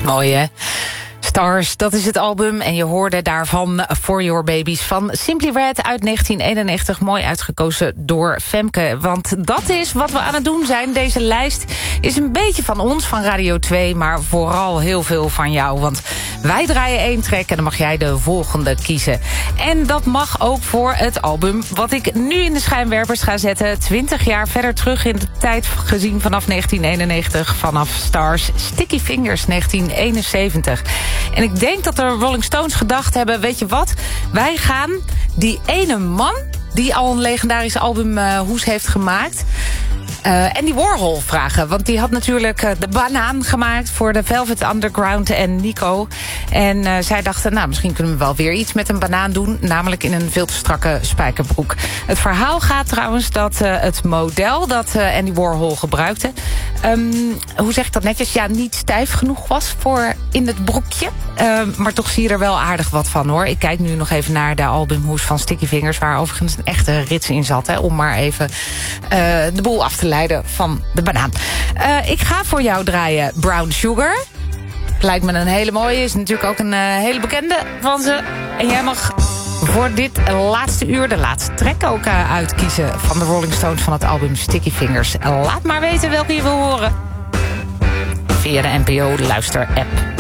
Mooi, hè? Stars, dat is het album. En je hoorde daarvan For Your Babies van Simply Red uit 1991. Mooi uitgekozen door Femke. Want dat is wat we aan het doen zijn. Deze lijst is een beetje van ons, van Radio 2... maar vooral heel veel van jou. Want wij draaien 1 track en dan mag jij de volgende kiezen. En dat mag ook voor het album wat ik nu in de schijnwerpers ga zetten. 20 jaar verder terug in de tijd gezien vanaf 1991. Vanaf Stars, Sticky Fingers 1971. En ik denk dat de Rolling Stones gedacht hebben... weet je wat, wij gaan die ene man... die al een legendarisch album Hoes heeft gemaakt... Andy Warhol vragen. Want die had natuurlijk de banaan gemaakt... voor de Velvet Underground en Nico. En zij dachten, nou, misschien kunnen we wel weer iets met een banaan doen. Namelijk in een veel te strakke spijkerbroek. Het verhaal gaat trouwens dat het model dat Andy Warhol gebruikte... hoe zeg ik dat netjes? Ja, niet stijf genoeg was voor in het broekje. Maar toch zie je er wel aardig wat van, hoor. Ik kijk nu nog even naar de albumhoes van Sticky Fingers... waar overigens een echte rits in zat, hè, om maar even de boel af te leiden van de banaan. Ik ga voor jou draaien Brown Sugar. Lijkt me een hele mooie. Is natuurlijk ook een hele bekende van ze. En jij mag voor dit laatste uur de laatste track ook uitkiezen... van de Rolling Stones van het album Sticky Fingers. Laat maar weten welke je wil horen. Via de NPO Luister-app.